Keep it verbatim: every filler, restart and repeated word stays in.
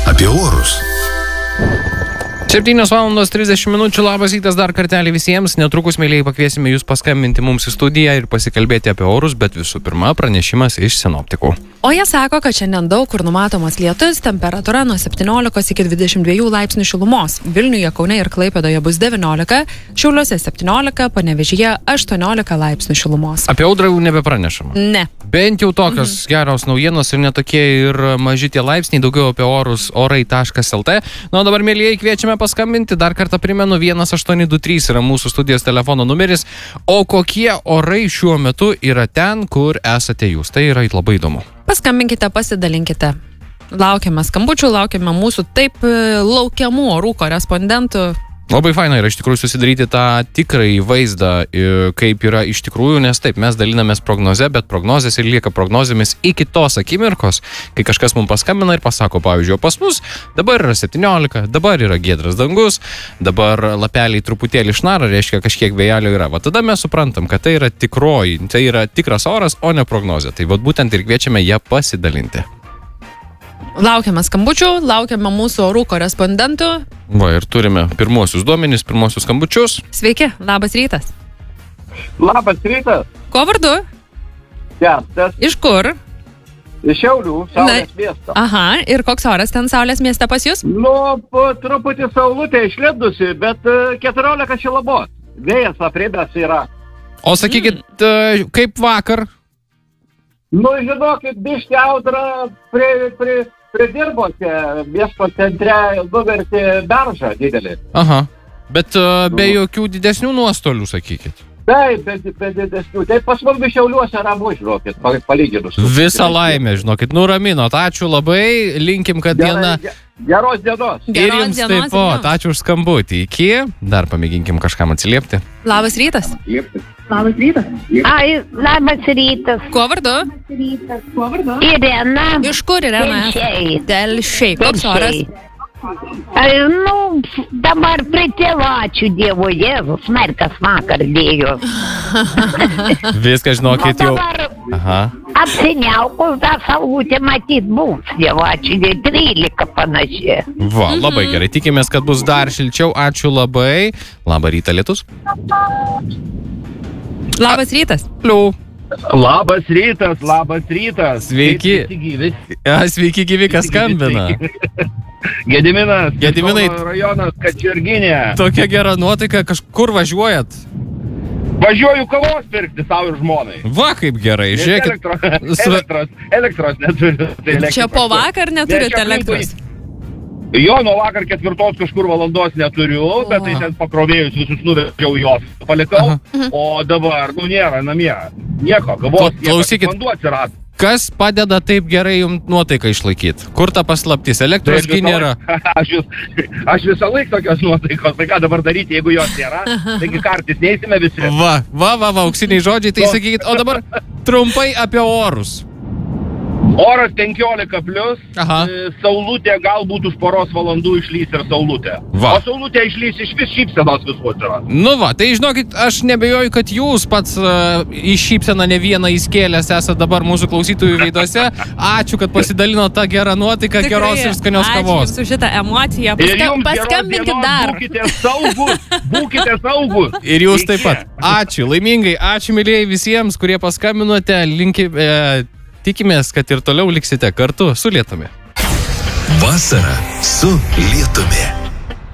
apie orus. septynios valandos trisdešimt minučių, labas rytas dar kartelį visiems. Netrukus, mėlyjei, pakviesime jūs paskambinti mums į studiją ir pasikalbėti apie orus, bet visų pirma pranešimas iš sinoptikų. O jie sako, kad šiandien daug kur numatomas lietus, temperatūra nuo septyniolikos iki dvidešimt dviejų laipsnių šilumos. Vilniuje, Kaune ir Klaipėdoje bus devyniolika, Šiauliuose septyniolika, Panevėžyje aštuoniolika laipsnių šilumos. Apie audrą jau nebepranešama. Ne. Bent jau tokios mhm. geros naujienos ir netokie ir maži tie laipsniai, daugiau apie orus orai taškas lt. Na, o dabar, mėlyjei, kviečiame paskambinti. Dar kartą primenu, vienas aštuoni du trys yra mūsų studijos telefono numeris. O kokie orai šiuo metu yra ten, kur esate jūs? Tai yra labai įdomu. Paskambinkite, pasidalinkite. Laukiame skambučių, laukiame mūsų taip laukiamų orų korespondentų. Labai faina yra iš tikrųjų susidaryti tą tikrąjį vaizdą, kaip yra iš tikrųjų, nes taip, mes dalinamės prognoze, bet prognozės ir lieka prognozėmis iki tos akimirkos, kai kažkas mums paskambina ir pasako, pavyzdžiui, pas mus dabar yra septyniolika, dabar yra giedras dangus, dabar lapeliai truputėlį šnara, reiškia kažkiek vėjelio yra. Va tada mes suprantam, kad tai yra tikroji, tai yra tikras oras, o ne prognozė. Tai va būtent ir kviečiame ją pasidalinti. Laukiame skambučių, laukiame mūsų orų korespondentų. Va, ir turime pirmosius duomenys, pirmosius skambučius. Sveiki, labas rytas. Labas rytas. Ko vardu? Kęstas. Iš kur? Iš Šiaulių, Saulės miesto. Aha, ir koks oras ten Saulės mieste pas jūs? Nu, truputį saulutė išlidusi, bet keturiolika šilumos. Vėjas apribęs yra. O sakykit, mm. kaip vakar? Nu, žinokit, biški audra prie, prie, pridirbote miesto centre, nuvertė beržą didelį. Aha, bet uh, be jokių didesnių nuostolių, sakykit. Taip, be, be didesnių. Taip pas mums Šiauliuose ramu, žinokit, palyginus. Visą laimę, žinokit, nuraminot. Ačiū labai, linkim, kad Gerai, diena... Geros dienos. Ir Geros jums dienos, taip pat, ačiū už skambutį. Iki, dar pamėginkim kažkam atsiliepti. Labas rytas. Labas rytas. Ai, labas rytas. Kuo vardu? Kuo vardu? Irena. Iš kur, Irena? Telšiai. Telšiai. Koks oras? Ai, nu, dabar pritėlo, ačiū Dievo, Jėzus, merkas vakar dėjo. Viską žinokit jau. Aha. Apsiniaukus tą saulutę matyt bus, Dievo, ačiū Dievo, trylika panašiai. Va, labai gerai, tikimės, kad bus dar šilčiau, ačiū labai. Labą rytą, lietus. Labas rytas. Liu. Labas rytas, labas rytas. Sveiki. Sveiki gyvi. Ja, sveiki gyvi, kas skambina. Gediminas. Gediminai. Rajonas Kačerginė. Tokia gera nuotaika, kažkur važiuojat? Važiuoju kavos pirkti savo ir žmonai. Va, kaip gerai, žiūrėkit. Elektros, elektros, elektros neturiu. Tai Čia po vakar neturite elektros? Jo, nuo vakar ketvirtos kažkur valandos neturiu, o. bet tai ten pakrovėjus visus nuvežiau jos, palikau, Aha. o dabar, nu, nėra namie. Nieko, gavos, klausykit, vanduo atsiras. Kas padeda taip gerai jums nuotaiką išlaikyti? Kur ta paslaptis? Elektros gi nėra. Aš, vis, aš visą laiką tokios nuotaikos, tai ką dabar daryti, jeigu jos nėra, taigi kartais neįsime visi. Va, va, va, va, auksiniai žodžiai, tai sakykit, o dabar trumpai apie orus. Oras penkiolika plius, Aha. saulutė galbūt už poros valandų išlys ir saulutė. Va. O saulutė išlys iš vis šypsenos visuos yra. Nu va, tai žinokit, aš nebejoju, kad jūs pats uh, į šypseną ne vieną įskėlęs esate dabar mūsų klausytojų veiduose. Ačiū, kad pasidalino tą gerą nuotaiką, Tikrai, geros ir skanios kavos. Ačiū už šitą emociją. Ir Paska jums paskambinkit geros dar. dienos, būkite saugus, būkite saugus. Ir jūs taip Iki. pat. Ačiū, laimingai, ačiū mylėjai visiems, kurie paskambinote. Linki, e, tikimės, kad ir toliau liksite kartu su lietumi. Vasara su lietumi.